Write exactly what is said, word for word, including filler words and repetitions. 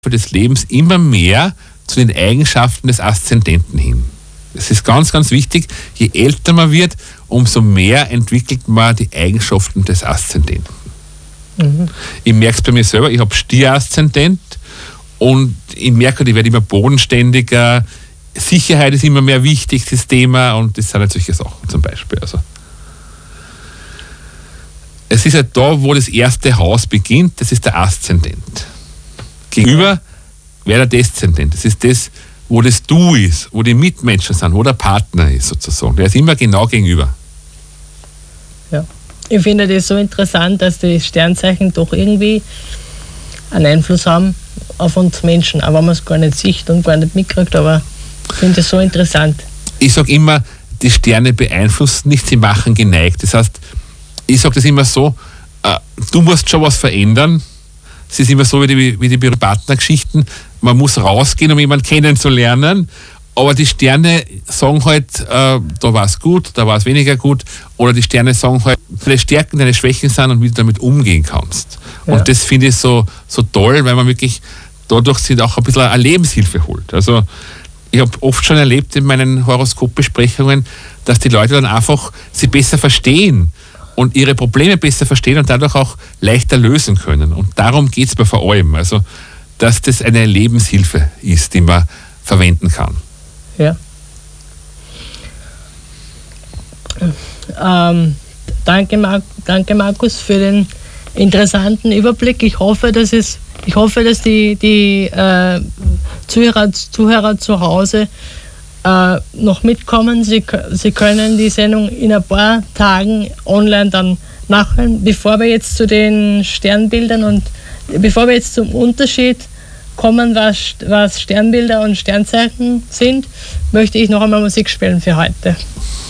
des Lebens immer mehr zu den Eigenschaften des Aszendenten hin. Es ist ganz, ganz wichtig, je älter man wird, umso mehr entwickelt man die Eigenschaften des Aszendenten. Mhm. Ich merke es bei mir selber, ich habe Stier-Aszendent und ich merke, ich werde immer bodenständiger, Sicherheit ist immer mehr wichtig, das Thema, und das sind halt solche Sachen zum Beispiel. Also es ist halt da, wo das erste Haus beginnt, das ist der Aszendent. Gegenüber wäre der Deszendent. Das ist das, wo das Du ist, wo die Mitmenschen sind, wo der Partner ist sozusagen. Der ist immer genau gegenüber. Ja, ich finde das so interessant, dass die Sternzeichen doch irgendwie einen Einfluss haben auf uns Menschen, auch wenn man es gar nicht sieht und gar nicht mitkriegt, aber ich finde das so interessant. Ich sage immer, die Sterne beeinflussen nicht, sie machen geneigt. Das heißt, ich sage das immer so, äh, du musst schon was verändern. Es ist immer so wie die, wie die Partnergeschichten, man muss rausgehen, um jemanden kennenzulernen, aber die Sterne sagen halt, äh, da war es gut, da war es weniger gut, oder die Sterne sagen halt, deine Stärken, deine Schwächen sind und wie du damit umgehen kannst. Ja. Und das finde ich so, so toll, weil man wirklich dadurch sich auch ein bisschen eine Lebenshilfe holt. Also ich habe oft schon erlebt in meinen Horoskopbesprechungen, dass die Leute dann einfach sie besser verstehen und ihre Probleme besser verstehen und dadurch auch leichter lösen können. Und darum geht es mir vor allem. Also, dass das eine Lebenshilfe ist, die man verwenden kann. Ja. Ähm, danke, Mar- danke Markus für den interessanten Überblick. Ich hoffe, dass es, ich hoffe, dass die, die äh, Zuhörer, Zuhörer zu Hause äh, noch mitkommen. Sie, Sie können die Sendung in ein paar Tagen online dann nachhören. Bevor wir jetzt zu den Sternbildern und bevor wir jetzt zum Unterschied kommen, was, was Sternbilder und Sternzeichen sind, möchte ich noch einmal Musik spielen für heute.